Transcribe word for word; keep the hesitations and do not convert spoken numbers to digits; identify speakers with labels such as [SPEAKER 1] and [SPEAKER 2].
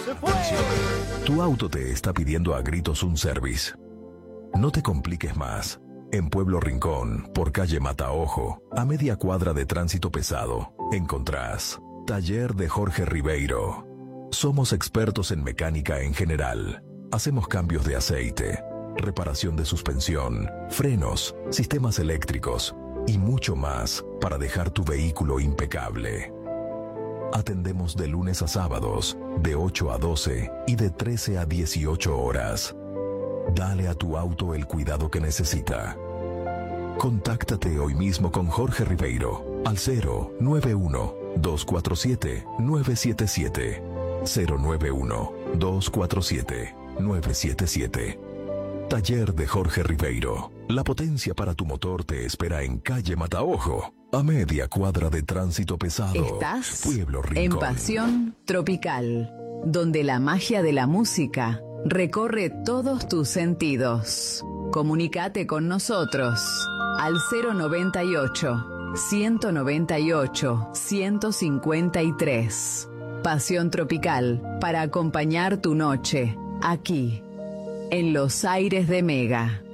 [SPEAKER 1] Tu auto te está pidiendo a gritos un service. No te compliques más. En Pueblo Rincón, por calle Mataojo, a media cuadra de tránsito pesado, encontrás Taller de Jorge Ribeiro. Somos expertos en mecánica en general. Hacemos cambios de aceite, reparación de suspensión, frenos, sistemas eléctricos y mucho más para dejar tu vehículo impecable. Atendemos de lunes a sábados, de ocho a doce y de trece a dieciocho horas. Dale a tu auto el cuidado que necesita. Contáctate hoy mismo con Jorge Ribeiro al cero nueve uno, dos cuatro siete, nueve siete siete. cero nueve uno, dos cuatro siete, nueve siete siete. Taller de Jorge Ribeiro. La potencia para tu motor te espera en calle Mataojo, a media cuadra de tránsito pesado.
[SPEAKER 2] Estás
[SPEAKER 1] Pueblo Rincón.
[SPEAKER 2] en Pasión Tropical, donde la magia de la música recorre todos tus sentidos. Comunicate con nosotros al cero noventa y ocho, ciento noventa y ocho, ciento cincuenta y tres. Pasión Tropical para acompañar tu noche, aquí, en los aires de Mega.